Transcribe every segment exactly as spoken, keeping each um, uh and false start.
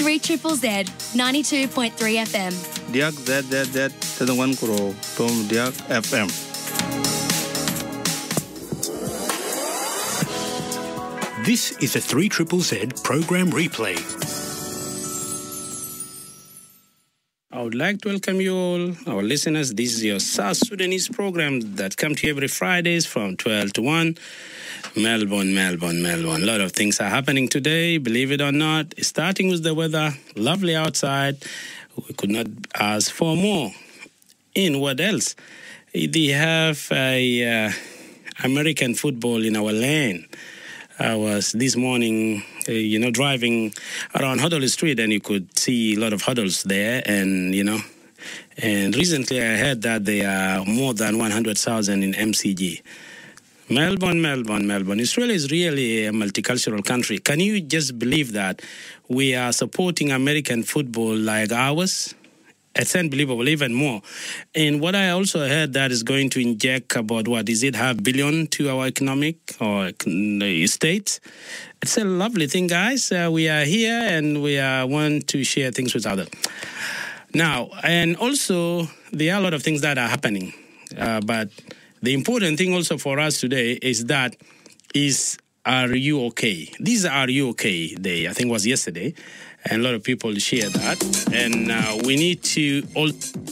three Triple Z, ninety-two point three F M. Diak Z Z Z Tadungan Kuro from Diak F M. This is a three Triple Z program replay. I would like to welcome you all, our listeners. This is your South Sudanese program that comes to you every Fridays from twelve to one. Melbourne, Melbourne, Melbourne. A lot of things are happening today, believe it or not. Starting with the weather, lovely outside. We could not ask for more. In what else? They have a uh, American football in our lane. I was this morning, uh, you know, driving around Huddle Street, and you could see a lot of huddles there. And, you know, and recently I heard that there are more than one hundred thousand in M C G. Melbourne, Melbourne, Melbourne. Australia is really a multicultural country. Can you just believe that we are supporting American football like ours? It's unbelievable, even more. And what I also heard that is going to inject about, what, is it half billion to our economic or state? It's a lovely thing, guys. Uh, we are here and we uh, want to share things with others. Now, and also, there are a lot of things that are happening. Uh, but the important thing also for us today is that is, are you okay? This is Are You Okay Day, I think it was yesterday. And a lot of people share that. And uh, we need to all...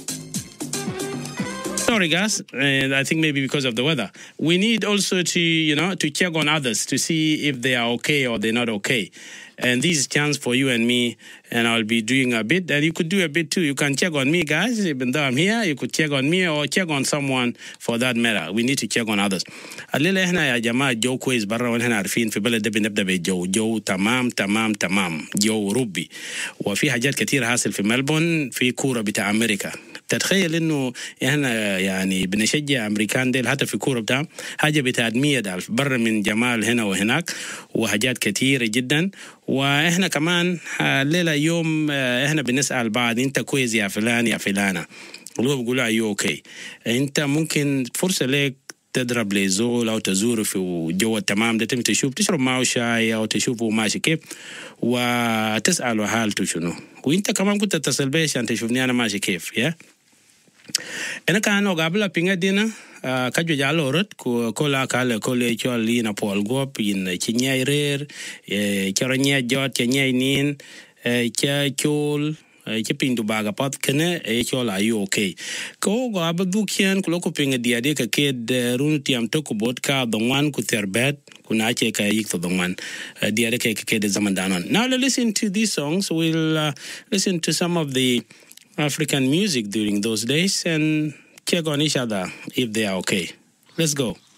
Sorry, guys. And I think maybe because of the weather. We need also to, you know, to check on others to see if they are okay or they're not okay. And this is a chance for you and me, and I'll be doing a bit. And you could do a bit too. You can check on me, guys. Even though I'm here, you could check on me or check on someone for that matter. We need to check on others. الليلة هنا يا جماعة جو كويس برا ونحن عارفين في بلد ده بنبدأ بجو جو تمام تمام تمام جو ربي. وفي حاجات كتير حاصل في ملبون في كورة بتاع أمريكا. تتخيل إنه إحنا يعني بنشجع أمريكان ديل حتى في كورة بتاع حاجة بتاع مية ألف برا من جمال هنا وهناك وحاجات كتيرة جدا. وإحنا كمان الليلة يوم إحنا بنسأل بعض أنت كويس يا فلان يا فلانة ولو بيقولوا أيوه أوكي أنت ممكن فرصة لك تضرب لي زول أو تزوره في جو التمام ده تشوف تشرب معه شاي أو تشوفه ماشي كيف وتسأله حالته شنو وأنت كمان كنت تتصل بي عشان تشوفني أنا ماشي كيف يا أنا كان قبل بينga دينا kaju jalo rot ko kola kale kole choli na pol gop in chinyai rer charonya jot chinyai nin cha chol chipindu baga pat kene e chola you okay ko go abu kien ko ko pinga dia de ka ked runti am to ko botka the one ku terbet kuna che ka yik to the one dia de ka ked zaman danon. Now let's listen to these songs. We'll uh, listen to some of the African music during those days and check on each other if they are okay. Let's go.